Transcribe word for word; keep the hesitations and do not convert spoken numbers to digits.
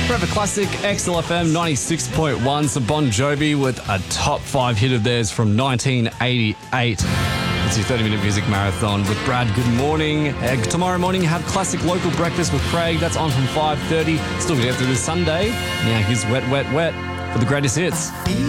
Forever Classic, X L F M ninety-six point one. So Bon Jovi with a top five hit of theirs from nineteen eighty-eight. It's your thirty-minute music marathon with Brad. Good morning. Uh, tomorrow morning, have Classic Local Breakfast with Craig. That's on from five thirty. Still going to get through this Sunday. Now here's Wet, Wet, Wet for the greatest hits.